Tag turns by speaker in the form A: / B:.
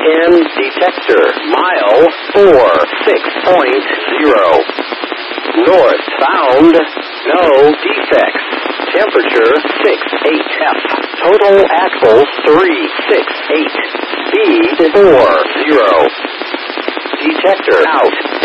A: EM detector. Mile 46.0. North bound. No defects. Temperature 68F. Total axles 368. Speed 40. Detector out.